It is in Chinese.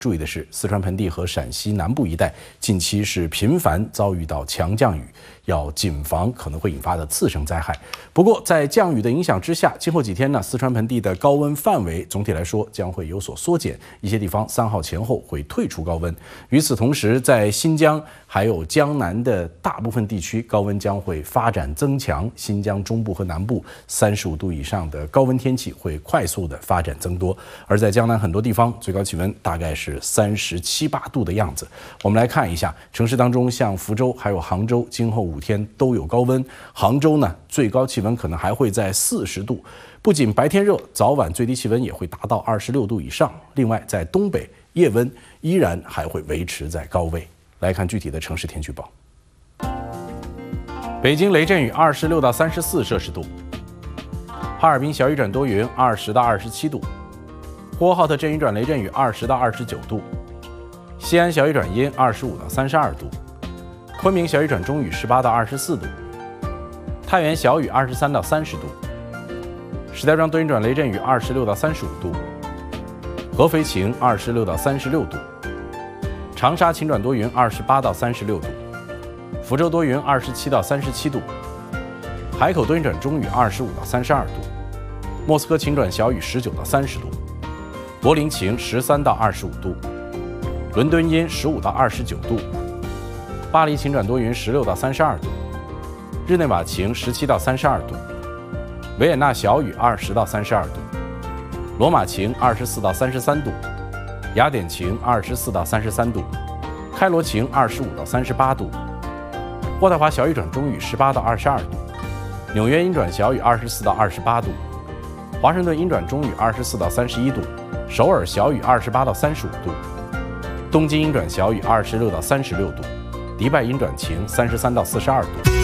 注意的是，四川盆地和陕西南部一带近期是频繁遭遇到强降雨，要谨防可能会引发的次生灾害。不过，在降雨的影响之下，今后几天呢，四川盆地的高温范围总体来说将会有所缩减，一些地方3号前后会退出高温。与此同时，在新疆还有江南的大部分地区，高温将会发展增强，新疆中部和南部35度以上的高温天气会快速的发展增多，而在江南很多地方，最高气温大概是37、8度的样子。我们来看一下城市当中，像福州还有杭州，今后5天都有高温。杭州呢，最高气温可能还会在40度，不仅白天热，早晚最低气温也会达到26度以上。另外，在东北，夜温依然还会维持在高位。来看具体的城市天气预报。北京雷阵雨26到34摄氏度，哈尔滨小雨转多云20到27度。呼和浩特阵雨转雷阵雨20到29度，西安小雨转阴25到32度，昆明小雨转中雨18到24度，太原小雨23到30度，石家庄多云转雷阵雨26到35度，合肥晴26到36度，长沙晴转多云28到36度，福州多云27到37度，海口多云转中雨25到32度，莫斯科晴转小雨19到30度。柏林晴13到25度，伦敦阴15到29度，巴黎晴转多云16到32度，日内瓦晴17到32度，维也纳小雨20到32度，罗马晴24到33度，雅典晴24到33度，开罗晴25到38度，渥太华小雨转中雨18到22度，纽约阴转小雨24到28度，华盛顿阴转中雨24到31度，首尔小雨28到35度，东京阴转小雨26到36度，迪拜阴转晴33到42度。